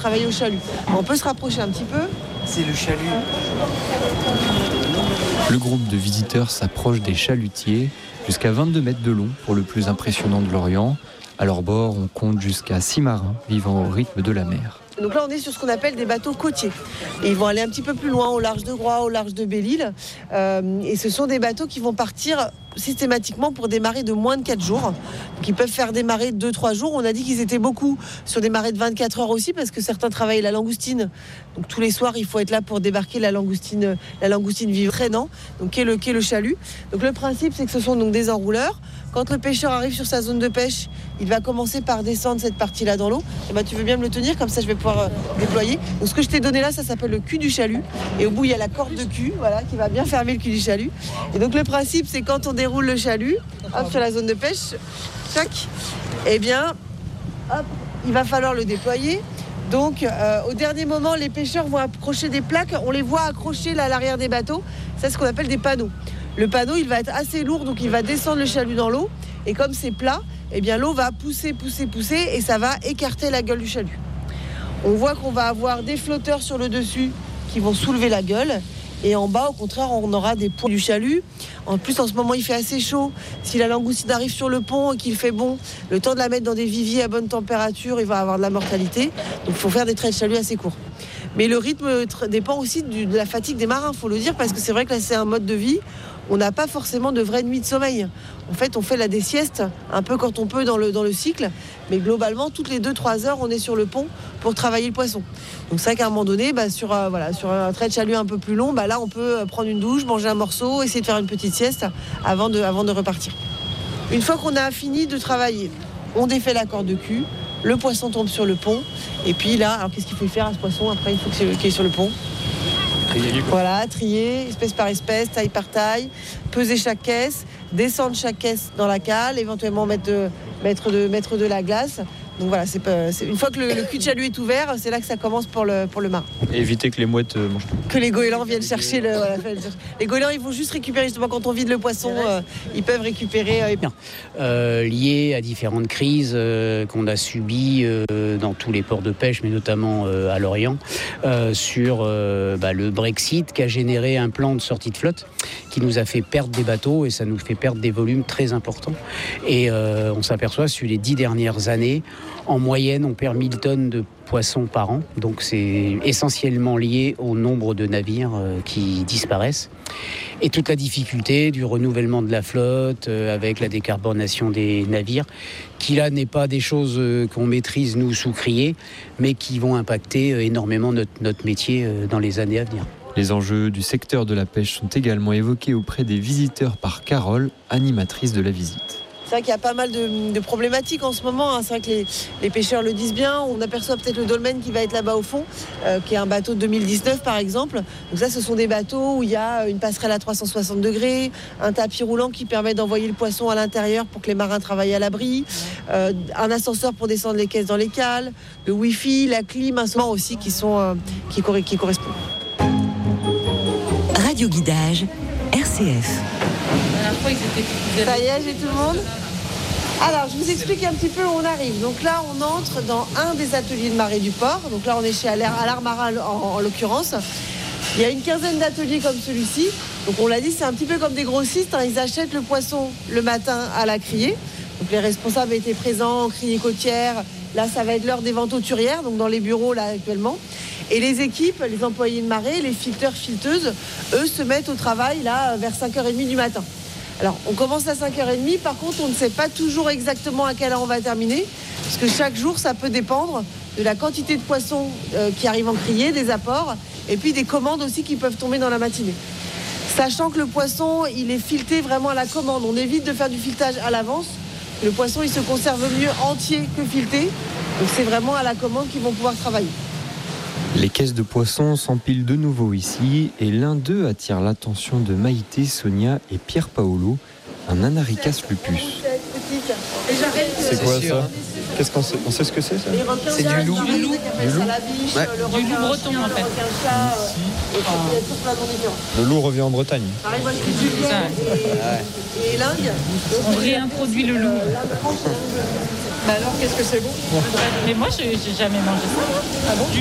travailler au chalut. On peut se rapprocher un petit peu. C'est le chalut. Le groupe de visiteurs s'approche des chalutiers, jusqu'à 22 mètres de long pour le plus impressionnant de l'Orient. À leur bord, on compte jusqu'à 6 marins vivant au rythme de la mer. Donc là, on est sur ce qu'on appelle des bateaux côtiers. Et ils vont aller un petit peu plus loin, au large de Groix, au large de Belle-Île. Et ce sont des bateaux qui vont partir systématiquement pour des marées de moins de 4 jours. Donc ils peuvent faire des marées de 2-3 jours. On a dit qu'ils étaient beaucoup sur des marées de 24 heures aussi, parce que certains travaillent la langoustine. Donc tous les soirs, il faut être là pour débarquer la langoustine vivante traînant, donc qui est le chalut. Donc le principe, c'est que ce sont donc des enrouleurs. Quand le pêcheur arrive sur sa zone de pêche, il va commencer par descendre cette partie-là dans l'eau. Et ben, tu veux bien me le tenir, comme ça je vais pouvoir déployer. Donc ce que je t'ai donné là, ça s'appelle le cul du chalut. Et au bout, il y a la corde de cul, voilà, qui va bien fermer le cul du chalut. Et donc le principe, c'est quand on déroule le chalut, hop, sur la zone de pêche, tac, et bien, hop, il va falloir le déployer. Donc au dernier moment, les pêcheurs vont accrocher des plaques. On les voit accrocher là, à l'arrière des bateaux. Ça, c'est ce qu'on appelle des panneaux. Le panneau, il va être assez lourd, donc il va descendre le chalut dans l'eau. Et comme c'est plat, eh bien, l'eau va pousser, et ça va écarter la gueule du chalut. On voit qu'on va avoir des flotteurs sur le dessus qui vont soulever la gueule. Et en bas, au contraire, on aura des points du chalut. En plus, en ce moment, il fait assez chaud. Si la langoustine arrive sur le pont et qu'il fait bon, le temps de la mettre dans des viviers à bonne température, il va avoir de la mortalité. Donc, il faut faire des traits de chalut assez courts. Mais le rythme dépend aussi de la fatigue des marins, il faut le dire, parce que c'est vrai que là, c'est un mode de vie. On n'a pas forcément de vraies nuits de sommeil. En fait, on fait là des siestes, un peu quand on peut dans le cycle. Mais globalement, toutes les 2-3 heures, on est sur le pont pour travailler le poisson. Donc c'est vrai qu'à un moment donné, sur un trait de chalut un peu plus long, là, on peut prendre une douche, manger un morceau, essayer de faire une petite sieste avant de repartir. Une fois qu'on a fini de travailler, on défait la corde de cul, le poisson tombe sur le pont. Et puis là, alors qu'est-ce qu'il faut faire à ce poisson? Après, il faut qu'il est sur le pont. Voilà, trier, espèce par espèce, taille par taille, peser chaque caisse, descendre chaque caisse dans la cale, éventuellement mettre de la glace. Donc voilà, c'est une fois que le cul de chalut est ouvert, c'est là que ça commence pour le marin. Et éviter que les mouettes mangent. Que les goélands viennent chercher les goélands, ils vont juste récupérer, justement, quand on vide le poisson, ils peuvent récupérer. Lié à différentes crises qu'on a subies dans tous les ports de pêche, mais notamment à l'Orient, sur le Brexit qui a généré un plan de sortie de flotte qui nous a fait perdre des bateaux et ça nous fait perdre des volumes très importants. Et on s'aperçoit sur les 10 dernières années, en moyenne, on perd 1000 tonnes de poissons par an. Donc c'est essentiellement lié au nombre de navires qui disparaissent. Et toute la difficulté du renouvellement de la flotte avec la décarbonation des navires, qui là n'est pas des choses qu'on maîtrise nous sous crier, mais qui vont impacter énormément notre métier dans les années à venir. Les enjeux du secteur de la pêche sont également évoqués auprès des visiteurs par Carole, animatrice de la visite. C'est vrai qu'il y a pas mal de problématiques en ce moment. C'est vrai que les pêcheurs le disent bien. On aperçoit peut-être le dolmen qui va être là-bas au fond, qui est un bateau de 2019 par exemple. Donc ça, ce sont des bateaux où il y a une passerelle à 360 degrés, un tapis roulant qui permet d'envoyer le poisson à l'intérieur pour que les marins travaillent à l'abri, un ascenseur pour descendre les caisses dans les cales, le wifi, la clim, un moment aussi qui correspondent. Radio Guidage, RCF. Ça y est, j'ai tout le monde. Alors, je vous explique un petit peu où on arrive. Donc là, on entre dans un des ateliers de marée du port. Donc là, on est chez Allard Marin en l'occurrence. Il y a une quinzaine d'ateliers comme celui-ci. Donc on l'a dit, c'est un petit peu comme des grossistes. Ils achètent le poisson le matin à la criée. Donc les responsables étaient présents, criée côtière. Là, ça va être l'heure des ventes auturières, donc dans les bureaux là actuellement. Et les équipes, les employés de marée, les filteurs, filteuses, eux se mettent au travail là vers 5h30 du matin. Alors, on commence à 5h30. Par contre, on ne sait pas toujours exactement à quelle heure on va terminer, parce que chaque jour, ça peut dépendre de la quantité de poissons qui arrivent en criée, des apports, et puis des commandes aussi qui peuvent tomber dans la matinée. Sachant que le poisson, il est fileté vraiment à la commande. On évite de faire du filetage à l'avance. Le poisson, il se conserve mieux entier que fileté. Donc, c'est vraiment à la commande qu'ils vont pouvoir travailler. Les caisses de poissons s'empilent de nouveau ici et l'un d'eux attire l'attention de Maïté, Sonia et Pierre Paolo, un Anaricas lupus. C'est quoi ça? Qu'est-ce qu'on sait? On sait ce que c'est ça? C'est du loup. Du loup breton en fait. Le loup revient en Bretagne. Et l'Inde. On réintroduit le loup. Bah alors, qu'est-ce que c'est bon? Mais moi, j'ai jamais mangé ça. Ah bon?